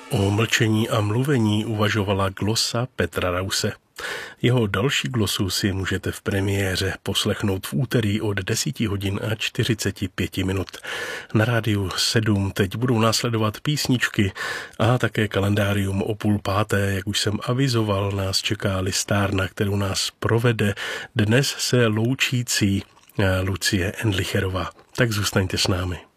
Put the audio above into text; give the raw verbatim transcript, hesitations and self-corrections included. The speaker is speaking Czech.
O mlčení a mluvení uvažovala glosa Petra Rause. Jeho další glosu si můžete v premiéře poslechnout v úterý od deset hodin a čtyřicet pět minut. Na rádiu sedm teď budou následovat písničky a také kalendárium o půl páté, jak už jsem avizoval, nás čeká listárna, kterou nás provede dnes se loučící Lucie Endlicherová. Tak zůstaňte s námi.